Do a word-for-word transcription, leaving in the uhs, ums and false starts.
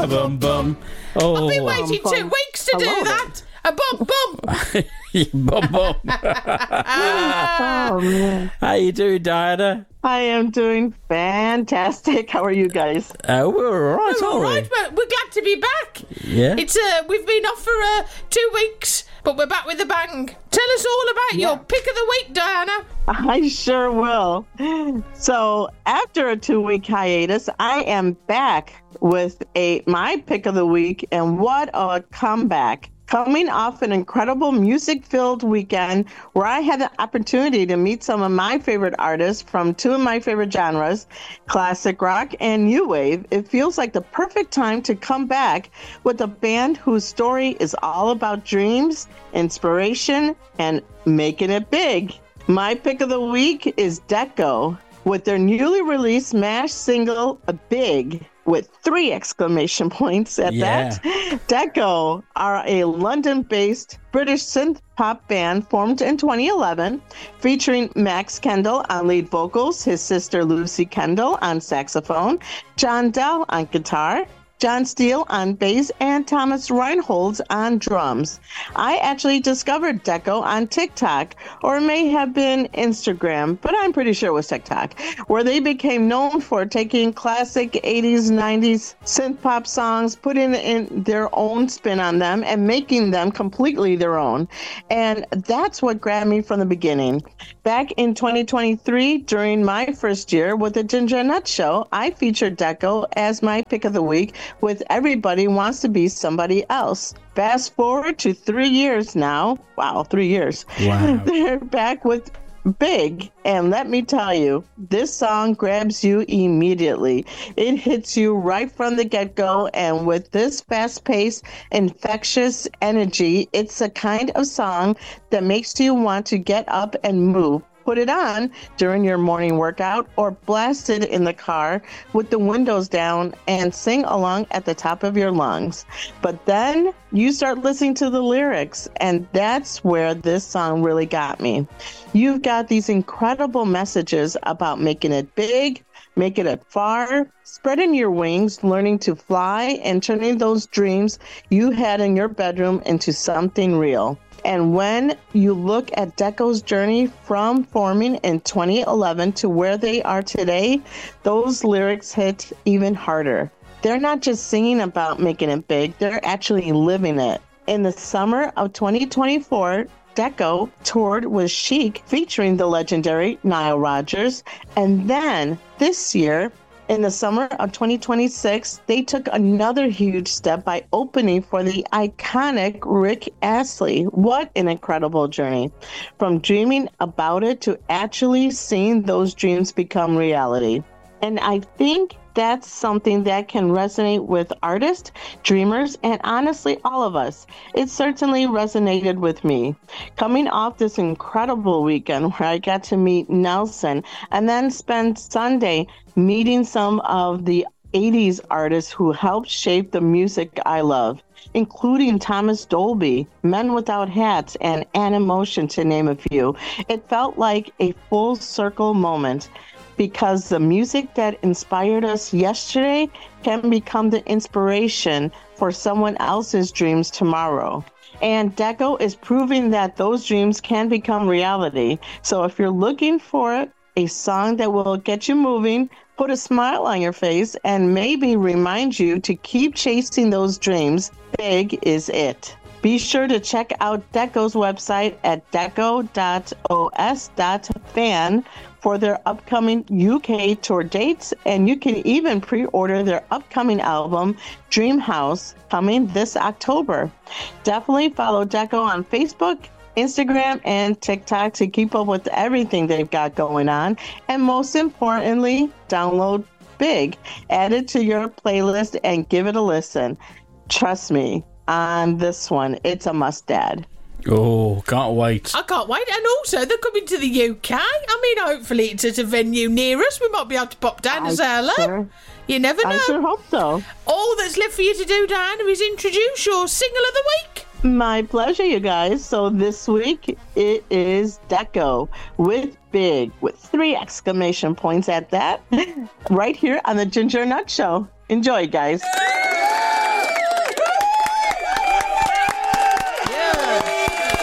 A bum bum. Oh. I've been waiting Bum, two bum. weeks to I do love that. A bum bum. Bum bum. Oh, man. How you doing, Diana? I am doing fantastic. How are you guys? Uh, we're all right, We're all aren't right, but we're glad to be back. Yeah. It's uh, we've been off for uh, two weeks, but we're back with a bang. Tell us all about your pick of the week, Diana. I sure will. So after a two-week hiatus, I am back with a my pick of the week, and what a comeback. Coming off an incredible music-filled weekend where I had the opportunity to meet some of my favorite artists from two of my favorite genres, classic rock and new wave, it feels like the perfect time to come back with a band whose story is all about dreams, inspiration, and making it big. My pick of the week is Deco with their newly released smash single, Big, with three exclamation points at Yeah. that. Deco are a London-based British synth pop band formed in twenty eleven, featuring Max Kendall on lead vocals, his sister Lucy Kendall on saxophone, John Dell on guitar, John Steele on bass, and Thomas Reinholds on drums. I actually discovered Deco on TikTok, or it may have been Instagram, but I'm pretty sure it was TikTok, where they became known for taking classic eighties, nineties synth pop songs, putting in their own spin on them, and making them completely their own. And that's what grabbed me from the beginning. Back in twenty twenty-three, during my first year with the Ginger Nut Show, I featured Deco as my pick of the week with Everybody Wants to Be Somebody Else. Fast forward to three years now. Wow, three years. Wow. They're back with Big, and let me tell you, this song grabs you immediately. It hits you right from the get-go, and with this fast-paced, infectious energy, it's a kind of song that makes you want to get up and move. Put it on during your morning workout or blast it in the car with the windows down and sing along at the top of your lungs. But then you start listening to the lyrics, and that's where this song really got me. You've got these incredible messages about making it big, making it far, spreading your wings, learning to fly, and turning those dreams you had in your bedroom into something real. And when you look at Deco's journey from forming in twenty eleven to where they are today, those lyrics hit even harder. They're not just singing about making it big, they're actually living it. In the summer of twenty twenty-four, Deco toured with Chic featuring the legendary Nile Rodgers. And then this year, in the summer of twenty twenty-six, they took another huge step by opening for the iconic Rick Astley. What an incredible journey. From dreaming about it to actually seeing those dreams become reality. And I think that's something that can resonate with artists, dreamers, and honestly, all of us. It certainly resonated with me. Coming off this incredible weekend where I got to meet Nelson and then spend Sunday meeting some of the eighties artists who helped shape the music I love, including Thomas Dolby, Men Without Hats, and Animotion, to name a few. It felt like a full circle moment, because the music that inspired us yesterday can become the inspiration for someone else's dreams tomorrow. And Deco is proving that those dreams can become reality. So if you're looking for a song that will get you moving, put a smile on your face, and maybe remind you to keep chasing those dreams, Big is it. Be sure to check out Deco's website at deco dot o s dot fan for their upcoming U K tour dates, and you can even pre-order their upcoming album, Dream House, coming this October. Definitely follow Deco on Facebook, Instagram, and TikTok to keep up with everything they've got going on. And most importantly, download Big, add it to your playlist, and give it a listen. Trust me, on this one, it's a must-add. Oh, can't wait. I can't wait. And also, they're coming to the U K. I mean, hopefully it's at a venue near us. We might be able to pop down and say hello. Sure, You never know. I sure hope so. All that's left for you to do, Diana, is introduce your single of the week. My pleasure, you guys. So this week, it is Deco with Big, with three exclamation points at that, right here on the Ginger Nut Show. Enjoy, guys.